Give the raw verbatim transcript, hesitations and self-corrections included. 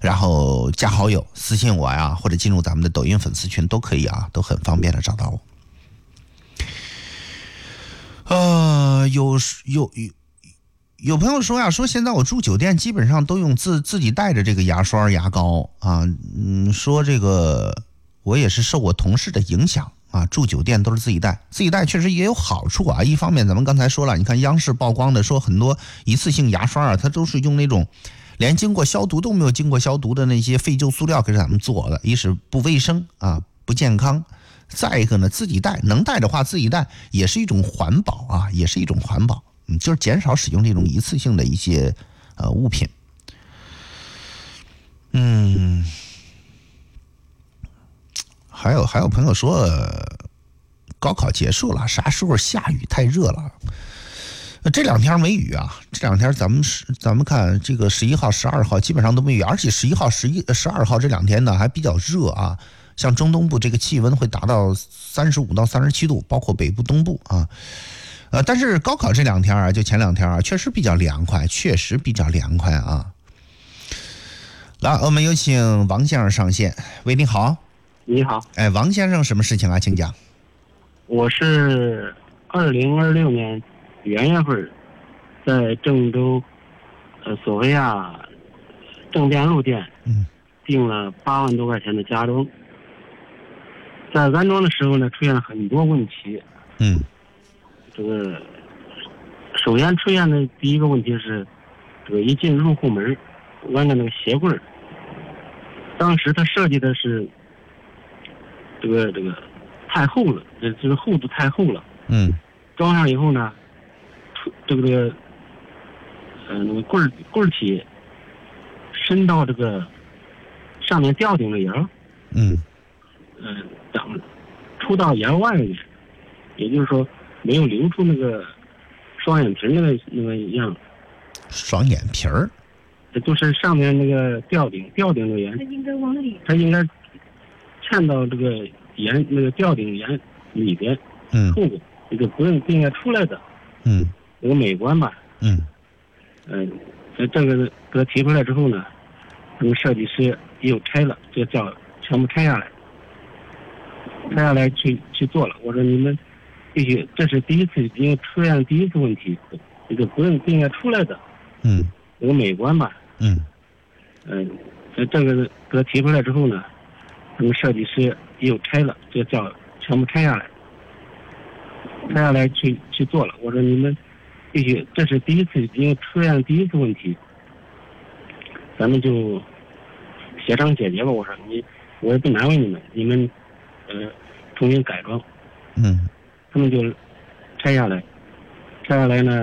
然后加好友、私信我呀，或者进入咱们的抖音粉丝群都可以啊，都很方便的找到我。呃，有有有有朋友说呀，说现在我住酒店基本上都用自自己带着这个牙刷、牙膏啊，嗯，说这个我也是受我同事的影响啊，住酒店都是自己带，自己带确实也有好处啊。一方面咱们刚才说了，你看央视曝光的说很多一次性牙刷啊，它都是用那种连经过消毒都没有经过消毒的那些废旧塑料给咱们做的，一是不卫生啊，不健康。再一个呢，自己带能带的话自己带也是一种环保啊，也是一种环保，嗯，就是减少使用这种一次性的一些呃物品。嗯，还有还有朋友说，高考结束了，啥时候下雨？太热了。这两天没雨啊，这两天咱们咱们看这个十一号、十二号基本上都没雨，而且十一号、十一、十二号这两天呢还比较热啊。像中东部这个气温会达到三十五到三十七度，包括北部、东部啊。呃，但是高考这两天啊，就前两天啊，确实比较凉快，确实比较凉快啊。来，我们有请王先生上线。喂，你好。 你好。 哎，王先生，什么事情啊？请讲。 我是二零二六年元月份在郑州呃索菲亚正店路店嗯订了八万多块钱的家装。在安装的时候呢，出现了很多问题。 嗯， 这个首先出现的第一个问题是，这个一进入户门，弯的那个鞋柜，当时它设计的是这个这个太厚了，这这个厚度太厚了。 嗯， 装上以后呢，这个这个呃那个柜柜体伸到这个上面吊顶的沿儿。 嗯。 嗯，长出到沿外面，也就是说没有留出那个双眼皮那个那个样。 双眼皮儿， 这就是上面那个吊顶吊顶的沿，它应该往里，它应该嵌到这个沿那个吊顶沿里边， 嗯， 后边这个不用不应该出来的， 嗯， 有个美观吧， 嗯， 嗯，呃，这个给它提出来之后呢，那个设计师又拆了，就叫全部拆下来。拆下来去去做了，我说你们必须，这是第一次，因为出现第一次问题，这个不用不应该出来的， 嗯， 有个美观吧， 嗯， 嗯，呃，这个给他提出来之后呢，那个设计师又拆了，就叫全部拆下来，拆下来去去做了，我说你们必须，这是第一次，因为出现第一次问题，咱们就协商解决吧，我说你，我也不难为你们，你们。呃，重新改装， 嗯， 他们就拆下来，拆下来呢。